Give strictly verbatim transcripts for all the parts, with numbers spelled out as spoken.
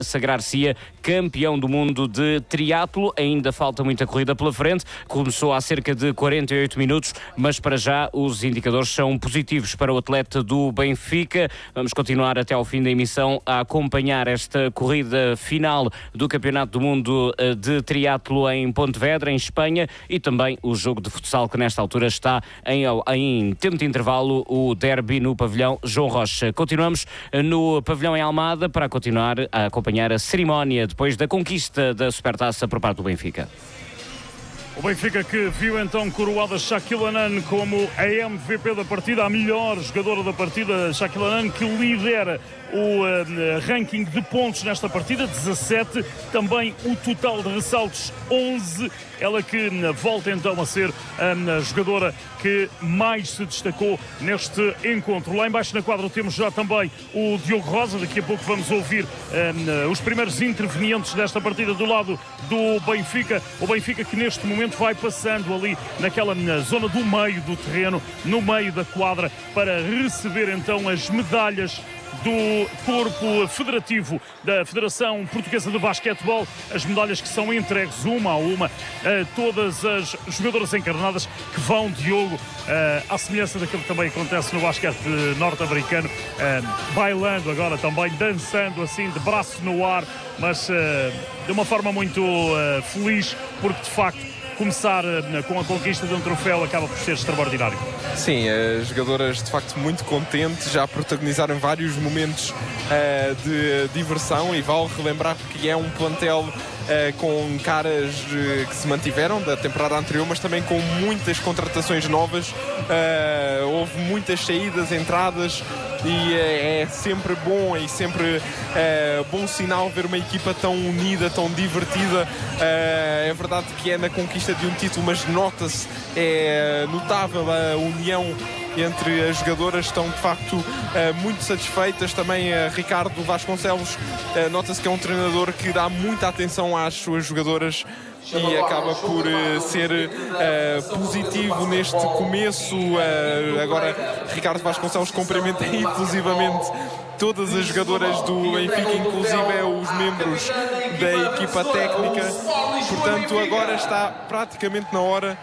sagrar-se campeão do mundo de triatlo. Ainda falta muita corrida pela frente. Começou há cerca de quarenta e oito minutos, mas para já os indicadores são positivos para o atleta do Benfica. Vamos continuar até ao fim da emissão a acompanhar esta corrida final do Campeonato do Mundo de triatlo em Pontevedra, em Espanha, e também o jogo de futsal que nesta altura está em, em tempo de intervalo, o derby no pavilhão João Rocha. Continuamos no pavilhão em Almada para continuar a acompanhar a cerimónia depois da conquista da Supertaça por parte do Benfica. O Benfica que viu então coroada Shaquille O'Neal como a M V P da partida, a melhor jogadora da partida. Shaquille O'Neal que lidera o uh, ranking de pontos nesta partida, dezassete, também o total de ressaltos, onze. Ela que uh, volta então a ser a uh, jogadora que mais se destacou neste encontro. Lá embaixo na quadra temos já também o Diogo Rosa. Daqui a pouco vamos ouvir uh, os primeiros intervenientes desta partida do lado do Benfica. O Benfica que neste momento vai passando ali naquela uh, zona do meio do terreno, no meio da quadra, para receber então as medalhas do corpo federativo da Federação Portuguesa de Basquetebol, as medalhas que são entregues uma a uma a todas as jogadoras encarnadas que vão, Diogo, à semelhança daquilo que também acontece no basquete norte-americano, bailando agora também, dançando assim de braço no ar, mas de uma forma muito feliz, porque de facto começar com a conquista de um troféu acaba por ser extraordinário. Sim, as jogadoras de facto muito contentes, já protagonizaram vários momentos uh, de diversão, e vale relembrar que é um plantel uh, com caras uh, que se mantiveram da temporada anterior, mas também com muitas contratações novas. Uh, houve muitas saídas, entradas, e é sempre bom e sempre é, bom sinal ver uma equipa tão unida, tão divertida. É, é verdade que é na conquista de um título, mas nota-se, é notável a união entre as jogadoras, estão de facto é, muito satisfeitas. Também é, Ricardo Vasconcelos, é, nota-se que é um treinador que dá muita atenção às suas jogadoras e acaba por uh, ser uh, positivo neste começo. Uh, agora Ricardo Vasconcelos cumprimenta efusivamente todas as jogadoras do Benfica, inclusive os membros da equipa técnica. Portanto, agora está praticamente na hora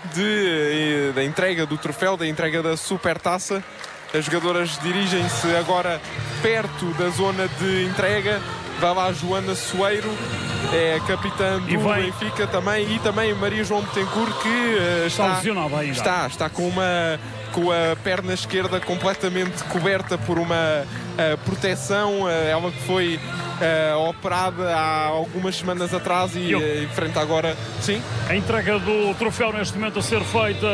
de, da entrega do troféu, da entrega da Supertaça. As jogadoras dirigem-se agora perto da zona de entrega. Vai lá Joana Soeiro, é capitã do Benfica também, e também Maria João Betancourt, que uh, está, está, está com, uma, com a perna esquerda completamente coberta por uma uh, proteção. Uh, ela que foi uh, operada há algumas semanas atrás e uh, enfrenta agora, sim? A entrega do troféu neste momento a ser feita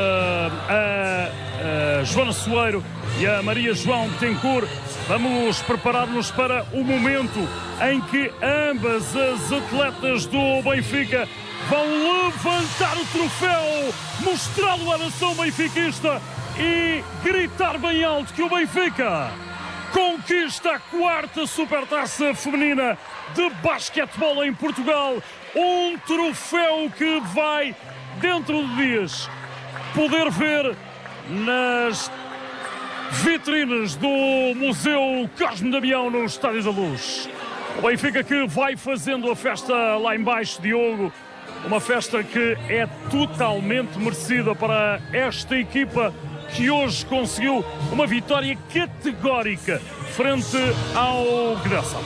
a, a Joana Soeiro e a Maria João Betancourt. Vamos preparar-nos para o momento em que ambas as atletas do Benfica vão levantar o troféu, mostrá-lo à nação benfiquista e gritar bem alto que o Benfica conquista a quarta Supertaça feminina de basquetebol em Portugal. Um troféu que vai, dentro de dias, poder ver nas vitrinas do Museu Cosme Damião no Estádio da Luz. O Benfica que vai fazendo a festa lá embaixo, Diogo, uma festa que é totalmente merecida para esta equipa que hoje conseguiu uma vitória categórica frente ao Graça.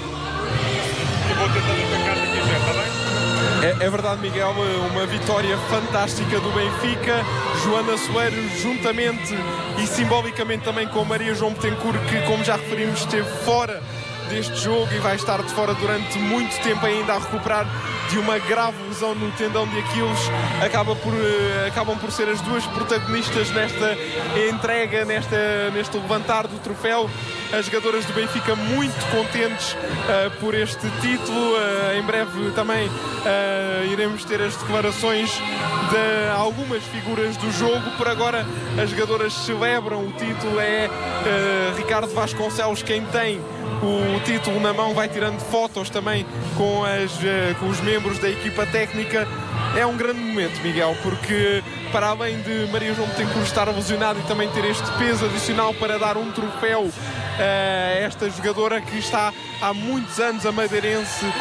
É, é verdade, Miguel, uma vitória fantástica do Benfica. Joana Soeiro, juntamente e simbolicamente também com Maria João Betancourt, que, como já referimos, esteve fora deste jogo e vai estar de fora durante muito tempo ainda, a recuperar de uma grave lesão no tendão de Aquiles. Acaba por, uh, acabam por ser as duas protagonistas nesta entrega, nesta, neste levantar do troféu. As jogadoras do Benfica muito contentes uh, por este título. Uh, em breve também uh, iremos ter as declarações de algumas figuras do jogo. Por agora as jogadoras celebram o título. É uh, Ricardo Vasconcelos quem tem o título na mão, vai tirando fotos também com, as, uh, com os membros da equipa técnica. É um grande momento, Miguel, porque para além de Maria João Betancourt estar lesionada e também ter este peso adicional para dar um troféu a esta jogadora que está há muitos anos a madeirense